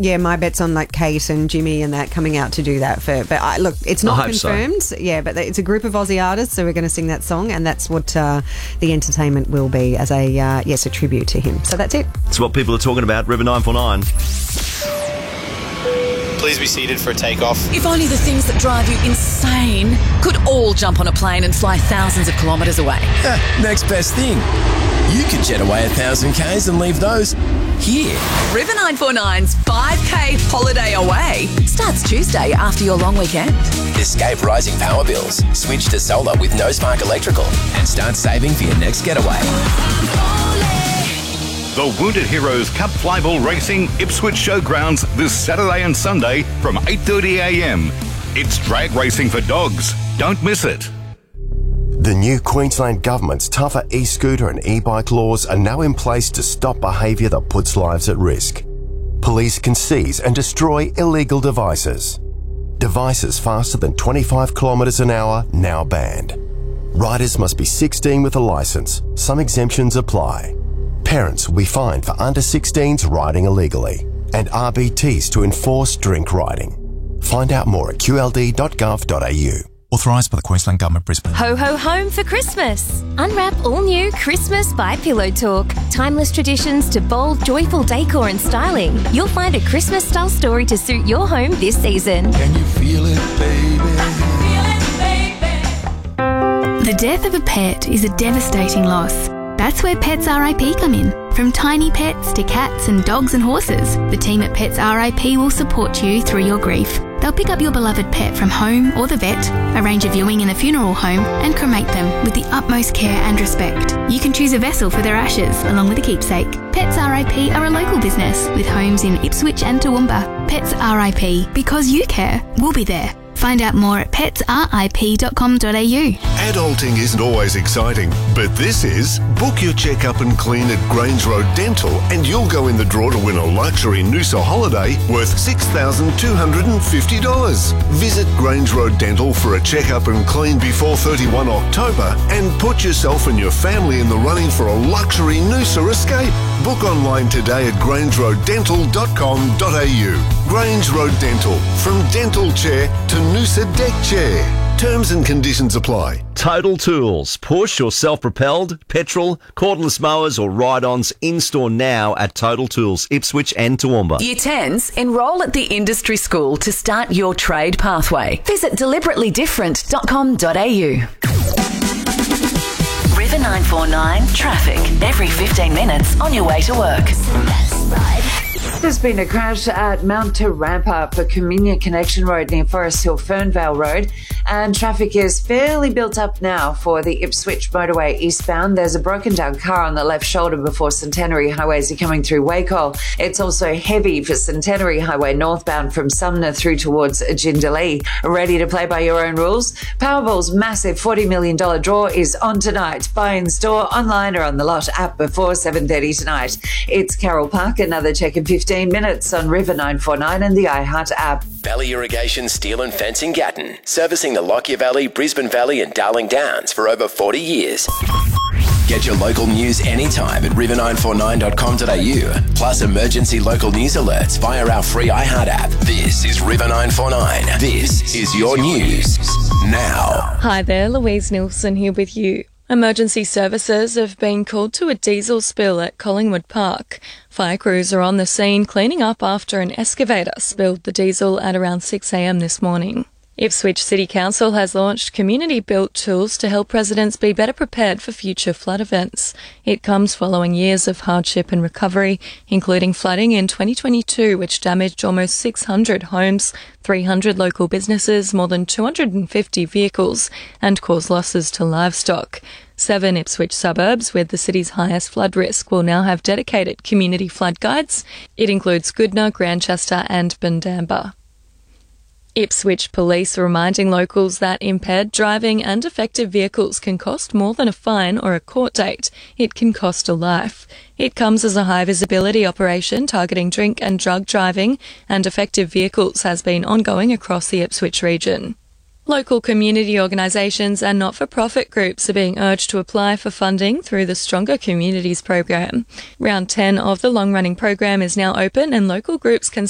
my bet's on like Kate and Jimmy and that coming out to do that look, it's not confirmed. So. Yeah, but it's a group of Aussie artists, so we're going to sing that song, and that's what the entertainment will be as a tribute to him. So that's it. It's what people are talking about. River 949. Please be seated for takeoff. If only the things that drive you insane could all jump on a plane and fly thousands of kilometres away. Next best thing. You could jet away 1,000 Ks and leave those here. River 949's 5K holiday away starts Tuesday after your long weekend. Escape rising power bills. Switch to solar with no spark electrical and start saving for your next getaway. The Wounded Heroes Cup Flyball Racing Ipswich Showgrounds this Saturday and Sunday from 8:30am. It's drag racing for dogs. Don't miss it. The new Queensland Government's tougher e-scooter and e-bike laws are now in place to stop behaviour that puts lives at risk. Police can seize and destroy illegal devices. Devices faster than 25 kilometres an hour now banned. Riders must be 16 with a licence. Some exemptions apply. Parents will be fined for under 16s riding illegally, and RBTs to enforce drink riding. Find out more at qld.gov.au. Authorised by the Queensland Government, Brisbane. Ho ho home for Christmas. Unwrap all new Christmas by Pillow Talk. Timeless traditions to bold, joyful decor and styling. You'll find a Christmas style story to suit your home this season. Can you feel it, baby? The death of a pet is a devastating loss. That's where Pets RIP come in. From tiny pets to cats and dogs and horses, the team at Pets RIP will support you through your grief. They'll pick up your beloved pet from home or the vet, arrange a viewing in a funeral home, and cremate them with the utmost care and respect. You can choose a vessel for their ashes, along with a keepsake. Pets RIP are a local business with homes in Ipswich and Toowoomba. Pets RIP, because you care, we'll be there. Find out more at petsrip.com.au. Adulting isn't always exciting, but this is. Book your checkup and clean at Grange Road Dental and you'll go in the draw to win a luxury Noosa holiday worth $6,250. Visit Grange Road Dental for a checkup and clean before 31 October and put yourself and your family in the running for a luxury Noosa escape. Book online today at grangeroadental.com.au. Grange Road Dental, from dental chair to Noosa deck chair. Terms and conditions apply. Total Tools. Push or self-propelled, petrol, cordless mowers or ride-ons in-store now at Total Tools, Ipswich and Toowoomba. Year 10s, enrol at the industry school to start your trade pathway. Visit deliberatelydifferent.com.au. River 949 traffic every 15 minutes on your way to work. There's been a crash at Mount Tarampa for Communion Connection Road near Forest Hill Fernvale Road, and traffic is fairly built up now for the Ipswich motorway eastbound. There's a broken down car on the left shoulder before Centenary Highway as you're coming through Wacol. It's also heavy for Centenary Highway northbound from Sumner through towards Jindalee. Ready to play by your own rules? Powerball's massive $40 million draw is on tonight. Buy in store, online or on the Lot app before 7:30 tonight. It's Carol Park, another check in 15 minutes on River 949 and the iHeart app. Valley Irrigation Steel and Fencing Gatton, servicing the Lockyer Valley, Brisbane Valley and Darling Downs for over 40 years. Get your local news anytime at river949.com.au, plus emergency local news alerts via our free iHeart app. This is River 949. This is your news now. Hi there, Louise Nilsson here with you. Emergency services have been called to a diesel spill at Collingwood Park. Fire crews are on the scene cleaning up after an excavator spilled the diesel at around 6 a.m. this morning. Ipswich City Council has launched community-built tools to help residents be better prepared for future flood events. It comes following years of hardship and recovery, including flooding in 2022, which damaged almost 600 homes, 300 local businesses, more than 250 vehicles, and caused losses to livestock. 7 Ipswich suburbs with the city's highest flood risk will now have dedicated community flood guides. It includes Goodna, Grantchester and Bundamba. Ipswich Police are reminding locals that impaired driving and defective vehicles can cost more than a fine or a court date. It can cost a life. It comes as a high-visibility operation targeting drink and drug driving, and defective vehicles has been ongoing across the Ipswich region. Local community organisations and not-for-profit groups are being urged to apply for funding through the Stronger Communities program. Round 10 of the long-running program is now open and local groups can